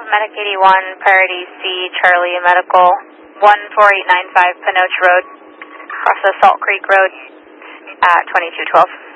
Medic 81, Priority C, Charlie Medical, 14895 Pinoche Road, across the Salt Creek Road at 2212.